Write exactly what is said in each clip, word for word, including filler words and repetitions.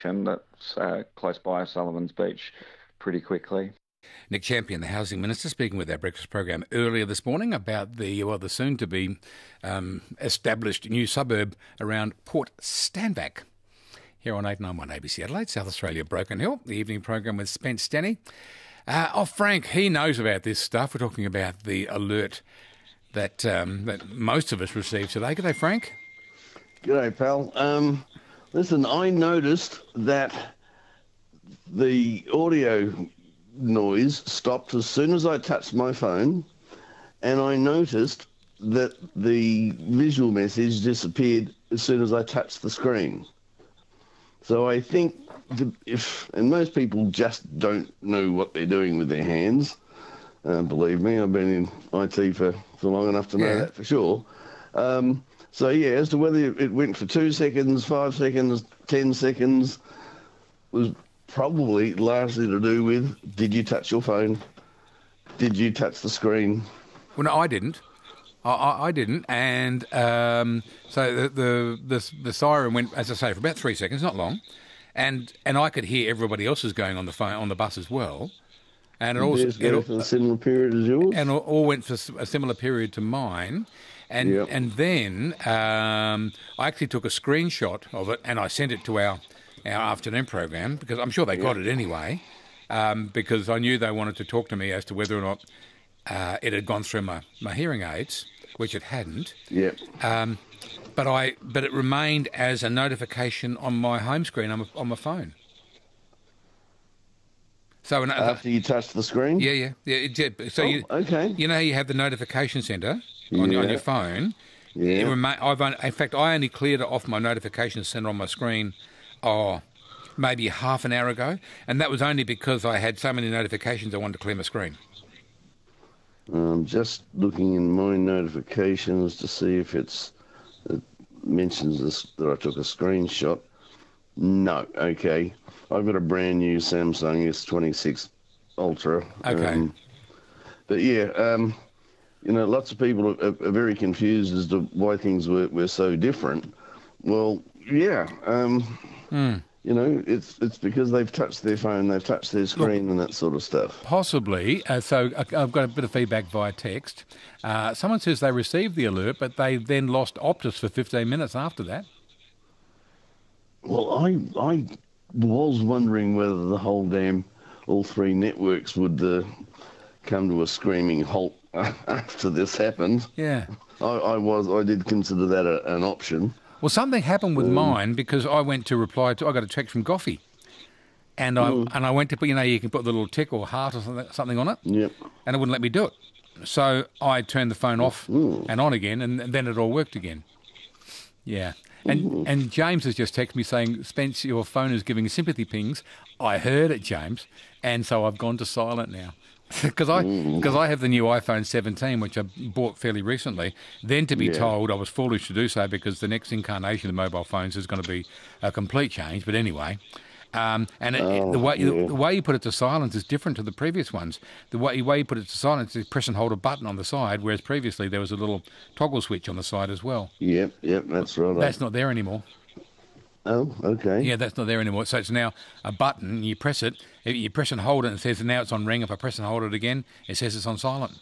that's uh, close by Sullivan's Beach pretty quickly. Nick Champion, the Housing Minister, speaking with our breakfast program earlier this morning about the well, the soon-to-be um, established new suburb around Port Stanvac. Here on eight ninety-one A B C Adelaide, South Australia, Broken Hill, the evening program with Spence Stenny. Uh, oh, Frank, he knows about this stuff. We're talking about the alert that um, that most of us received today. G'day, Frank. G'day, pal. Um, listen, I noticed that the audio noise stopped as soon as I touched my phone, and I noticed that the visual message disappeared as soon as I touched the screen. So I think the, if, and most people just don't know what they're doing with their hands. Uh, believe me, I've been in I T for, for long enough to know Yeah. that for sure. Um, so yeah, as to whether it went for two seconds, five seconds, ten seconds, was probably largely to do with, did you touch your phone? Did you touch the screen? Well, no, I didn't. I, I, I didn't, and um, so the, the the the siren went, as I say, for about three seconds, not long, and and I could hear everybody else's going on the phone on the bus as well, and it also Theirs go for a similar period as yours? and all, all went for a similar period to mine, and Yep. and then um, I actually took a screenshot of it and I sent it to our our afternoon program because I'm sure they got it anyway, um, because I knew they wanted to talk to me as to whether or not uh, it had gone through my, my hearing aids, which it hadn't. Yep. Um, but I but it remained as a notification on my home screen on my, on my phone. So an- After you touched the screen? yeah, yeah, yeah. It, did. so Oh, you okay. you know how you have the notification centre on, your on Yeah. your phone. Yeah. It rema- I've only, in fact, I only cleared it off my notification centre on my screen. Oh, maybe half an hour ago, and that was only because I had so many notifications I wanted to clear my screen. I'm just looking in my notifications to see if it's it mentions this that I took a screenshot. No, okay. I've got a brand new Samsung S twenty-six Ultra. Okay. Um, but yeah, um, you know, lots of people are, are very confused as to why things were, were so different. Well, yeah. Um, Mm. You know, it's it's because they've touched their phone, they've touched their screen, and that sort of stuff. Possibly. Uh, so I- I've got a bit of feedback via text. Uh, someone says they received the alert, but they then lost Optus for fifteen minutes after that. Well, I I was wondering whether the whole damn all three networks would uh, come to a screaming halt after this happened. Yeah. I, I was I did consider that a, an option. Well, something happened with mine because I went to reply to. I got a text from Goffy, and I and I went to put. You know, you can put the little tick or heart or something, something on it, Yep. and it wouldn't let me do it. So I turned the phone off and on again, and then it all worked again. Yeah. And and James has just texted me saying, Spence, your phone is giving sympathy pings. I heard it, James, and so I've gone to silent now. Because I, cause I have the new iPhone seventeen, which I bought fairly recently. Then to be Yeah. told I was foolish to do so because the next incarnation of mobile phones is going to be a complete change. But anyway, um, and it, Oh, the way yeah. the, the way you put it to silence is different to the previous ones. The way, the way you put it to silence is press and hold a button on the side, whereas previously there was a little toggle switch on the side as well. Yep. Yep. That's right. That's not there anymore. Oh, okay. Yeah, that's not there anymore. So it's now a button. You press it. You press and hold it, and it says now it's on ring. If I press and hold it again, it says it's on silent.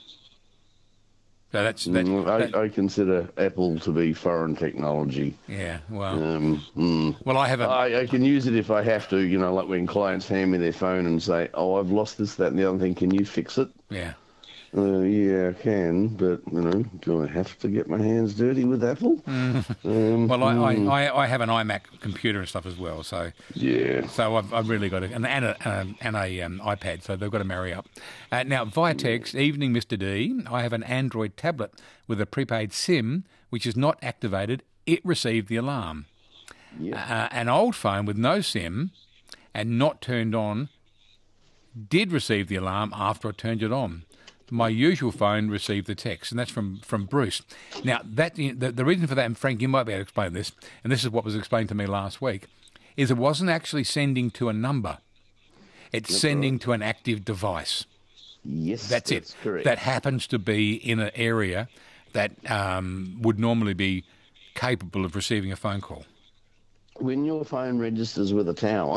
So that's that. Mm, that- I, I consider Apple to be foreign technology. yeah. Well, Um, mm. well, I have a. I, I can use it if I have to, you know, like when clients hand me their phone and say, oh, I've lost this, that, and the other thing. Can you fix it? yeah. Uh, yeah, I can, but, you know, do I have to get my hands dirty with Apple? Um, Well, I, mm, I, I, I have an iMac computer and stuff as well. So yeah. so I've, I've really got a, and, and a, and a, and a um, iPad. So they've got to marry up. Uh, now, via text, evening, Mister D. I have an Android tablet with a prepaid SIM which is not activated. It received the alarm. Yeah. Uh, an old phone with no SIM and not turned on did receive the alarm after I turned it on. My usual phone received the text, and that's from, from Bruce. Now, that the, the reason for that, and Frank, you might be able to explain this, and this is what was explained to me last week, is it wasn't actually sending to a number. It's That's sending right. to an active device. Yes, That's, that's it. correct. That happens to be in an area that um, would normally be capable of receiving a phone call. when your phone registers with a tower,